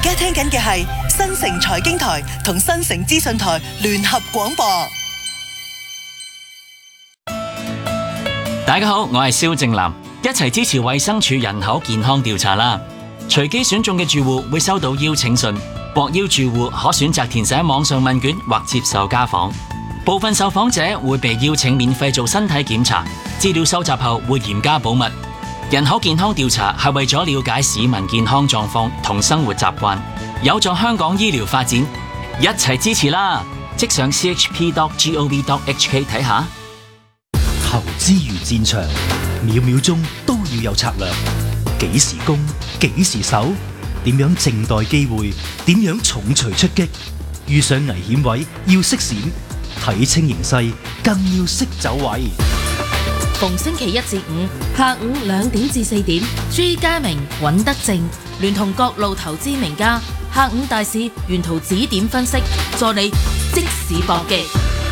家聽緊嘅係新城財經台同新城資訊台聯合廣播。 大家好，我係蕭正楠，一齊支持衛生署人口健康調查啦！隨機選中嘅住戶會收到邀請信，獲邀住戶可選擇填寫網上問卷或接受家訪。部分受訪者會被邀請免費做身體檢查，資料收集後會嚴加保密。人口健康調查係為咗了解市民健康狀況同生活習慣，有助香港醫療發展，一齊支持啦！即上 chp.gov.hk 睇下。 投資如戰場，秒秒鐘都要有策略。幾時攻，幾時守，點樣靜待機會，點樣重錘出擊。遇上危險位要識閃，睇清形勢更要識走位。 逢星期一至五下午2點至4點，朱家明、尹德正聯同各路投資名家，下午大市沿途指點分析，助你即時搏擊。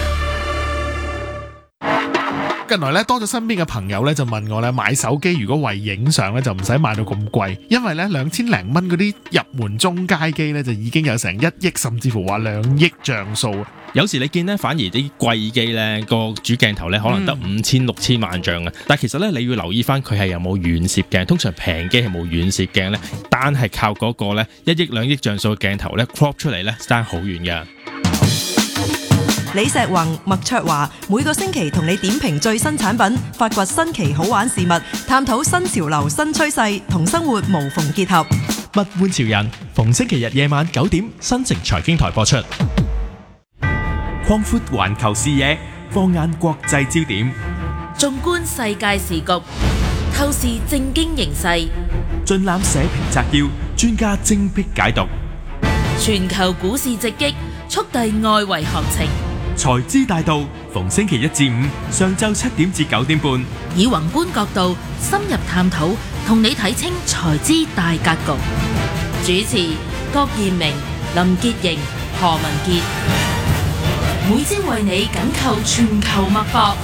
近來咧多咗身邊嘅朋友咧就問我咧買手機如果為影相咧就唔使買到咁貴，因為咧2000零蚊嗰啲入門中階機咧就已經有成1億甚至乎話2億像素。 有時你見咧反而啲貴機咧個主鏡頭咧可能得5000、6000萬像嘅，但係其實咧你要留意翻佢係有冇遠攝鏡，通常平機係冇遠攝鏡咧，單係靠嗰個咧1億2億像素嘅鏡頭咧 crop 出嚟咧爭好遠嘅。 李石宏、麥卓華每個星期同你點評最新產品，發掘新奇好玩事物，探討新潮流新趨勢，同生活無縫結合。 物玩潮人，逢星期日夜晚9點，新城財經台播出。 擴闊環球視野，放眼國際焦點， 縱觀世界時局，透視政經形勢， 盡覽社評摘要，專家精闢解讀， 全球股市直擊，速遞外圍行情。 財資大道，逢星期一至五上晝7點至9點半， 以宏觀角度深入探討，同你睇清財資大格局。主持郭燕明、林潔瑩、何文傑，每朝為你緊扣全球脈搏。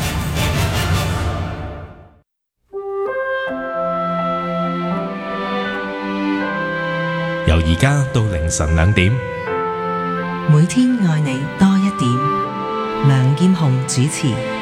由而家到凌晨2點， 每天愛你多一點。梁劍虹主持。